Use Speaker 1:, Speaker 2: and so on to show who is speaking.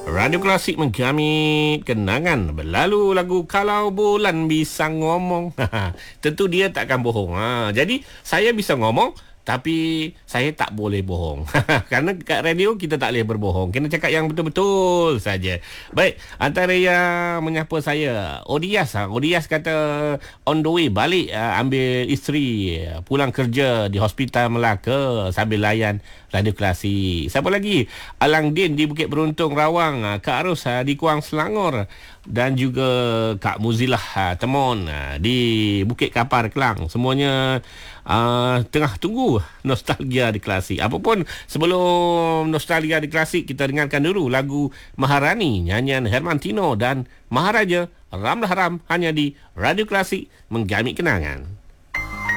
Speaker 1: Radio Klasik menggamit kenangan. Berlalu lagu Kalau Bulan Bisa Ngomong. Tentu dia takkan bohong. Jadi saya bisa ngomong, tapi saya tak boleh bohong. Karena kat radio kita tak boleh berbohong. Kena cakap yang betul-betul saja. Baik, antara yang menyapa saya, Odias. Odias kata on the way balik ambil isteri pulang kerja di Hospital Melaka sambil layan Radio Klasik. Siapa lagi? Alang Din di Bukit Beruntung Rawang, Kak Arus di Kuang Selangor, dan juga Kak Muzilah Temon di Bukit Kapar Kelang. Semuanya tengah tunggu nostalgia di Klasik. Apapun, sebelum nostalgia di Klasik, kita dengarkan dulu lagu Maharani, nyanyian Hermantino dan Maharaja Ramlah Haram, hanya di Radio Klasik menggamit kenangan.